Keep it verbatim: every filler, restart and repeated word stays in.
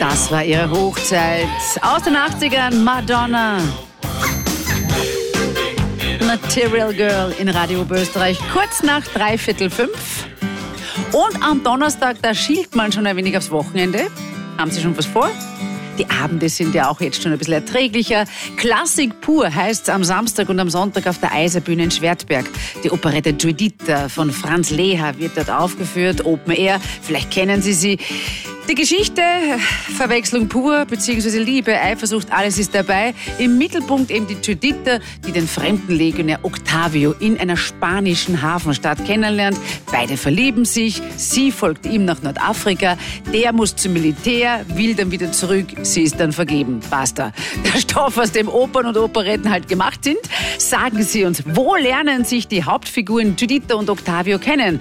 Das war ihre Hochzeit. Aus den achtzigern, Madonna. Material Girl in Radio Österreich, kurz nach dreiviertel fünf. Und am Donnerstag, da schielt man schon ein wenig aufs Wochenende. Haben Sie schon was vor? Die Abende sind ja auch jetzt schon ein bisschen erträglicher. Klassik pur heißt's am Samstag und am Sonntag auf der Eiserbühne in Schwertberg. Die Operette Giuditta von Franz Leha wird dort aufgeführt, Open Air. Vielleicht kennen Sie sie. Die Geschichte, Verwechslung pur, beziehungsweise Liebe, Eifersucht, alles ist dabei. Im Mittelpunkt eben die Giuditta, die den fremden Legionär Octavio in einer spanischen Hafenstadt kennenlernt. Beide verlieben sich, sie folgt ihm nach Nordafrika. Der muss zum Militär, will dann wieder zurück, sie ist dann vergeben. Basta. Der Stoff, aus dem Opern und Operetten halt gemacht sind. Sagen Sie uns, wo lernen sich die Hauptfiguren Giuditta und Octavio kennen?